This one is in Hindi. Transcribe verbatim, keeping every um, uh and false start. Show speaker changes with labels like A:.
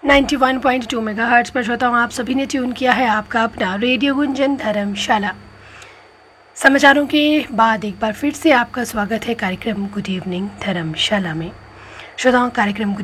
A: Ninety one point two megahertz पर श्रोताओं आप सभी ने ट्यून किया है आपका अपना रेडियो गुंजन धर्मशाला। समाचारों के बाद एक बार फिर से आपका स्वागत है कार्यक्रम गुड इवनिंग धर्मशाला में। श्रोताओं कार्यक्रम